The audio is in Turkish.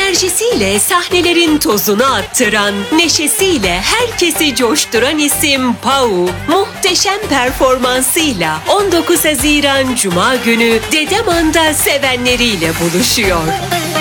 Enerjisiyle sahnelerin tozunu attıran, neşesiyle herkesi coşturan isim Pau, muhteşem performansıyla 19 Haziran Cuma günü Dedeman'da sevenleriyle buluşuyor.